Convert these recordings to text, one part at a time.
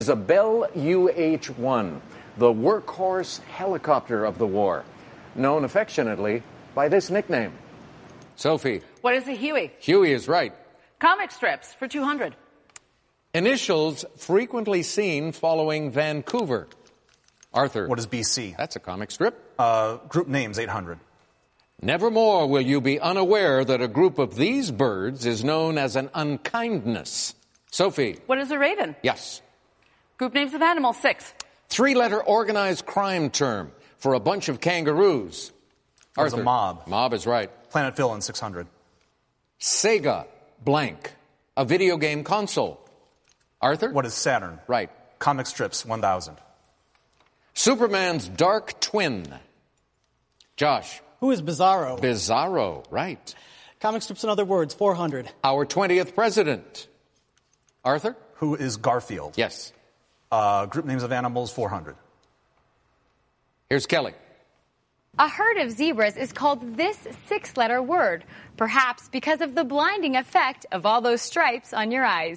is a Bell UH-1, the workhorse helicopter of the war, known affectionately by this nickname. Sophie. What is a Huey? Huey is right. Comic strips for 200. Initials frequently seen following Vancouver. Arthur. What is BC? That's a comic strip. Group names, 800. Nevermore will you be unaware that a group of these birds is known as an unkindness. Sophie. What is a raven? Yes. Group names of animals, 6. Three-letter organized crime term for a bunch of kangaroos. What is Arthur. a mob? Mob is right. Planet Fill in 600. Sega blank, a video game console. Arthur? What is Saturn? Right. Comic strips, 1,000. Superman's dark twin. Josh. Who is Bizarro? Bizarro, right. Comic strips and other words, 400. Our 20th president. Arthur? Who is Garfield? Yes. Group names of animals, 400. Here's Kelly. A herd of zebras is called this 6-letter word, perhaps because of the blinding effect of all those stripes on your eyes.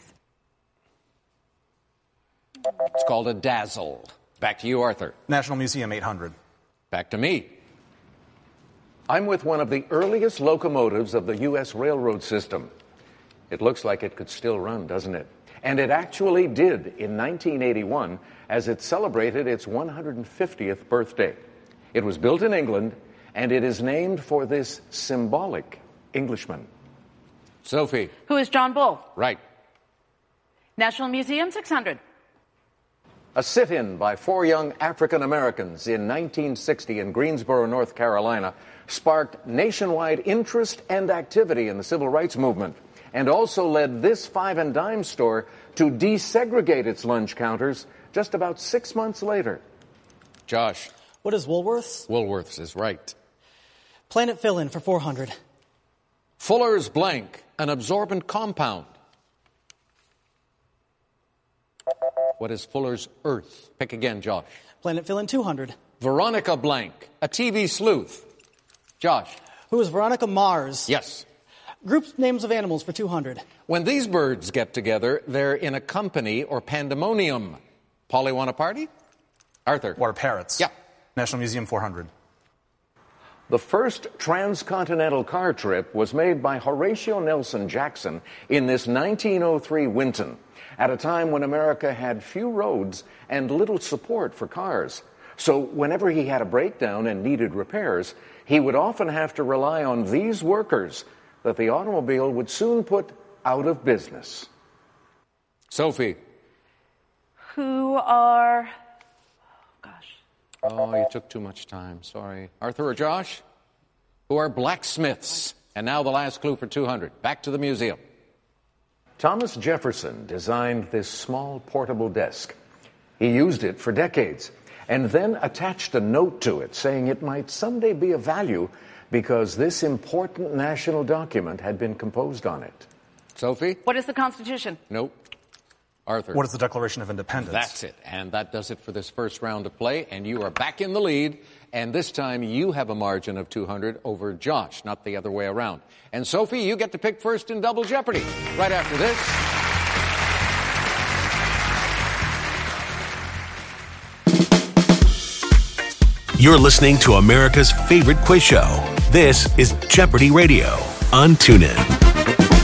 It's called a dazzle. Back to you, Arthur. National Museum, 800. Back to me. I'm with one of the earliest locomotives of the U.S. railroad system. It looks like it could still run, doesn't it? And it actually did in 1981 as it celebrated its 150th birthday. It was built in England, and it is named for this symbolic Englishman. Sophie. Who is John Bull? Right. National Museum, 600. A sit-in by 4 young African Americans in 1960 in Greensboro, North Carolina, sparked nationwide interest and activity in the civil rights movement, and also led this five and dime store to desegregate its lunch counters just about 6 months later. Josh. What is Woolworths? Woolworths is right. Planet Fill-In for 400. Fuller's blank, an absorbent compound. What is Fuller's Earth? Pick again, Josh. Planet Fill-In 200. Veronica blank, a TV sleuth. Josh. Who is Veronica Mars? Yes. Group names of animals for 200. When these birds get together, they're in a company or pandemonium. Polly, want a party? Arthur. What are parrots? Yeah. National Museum, 400. The first transcontinental car trip was made by Horatio Nelson Jackson in this 1903 Winton, at a time when America had few roads and little support for cars. So whenever he had a breakdown and needed repairs, he would often have to rely on these workers that the automobile would soon put out of business. Sophie. Who are... Oh, you took too much time. Sorry. Arthur or Josh? Who are blacksmiths? And now the last clue for 200. Back to the museum. Thomas Jefferson designed this small portable desk. He used it for decades and then attached a note to it saying it might someday be of value because this important national document had been composed on it. Sophie? What is the Constitution? Nope. Arthur. What is the Declaration of Independence? That's it. And that does it for this first round of play. And you are back in the lead. And this time you have a margin of 200 over Josh, not the other way around. And Sophie, you get to pick first in Double Jeopardy. Right after this. You're listening to America's favorite quiz show. This is Jeopardy Radio on TuneIn.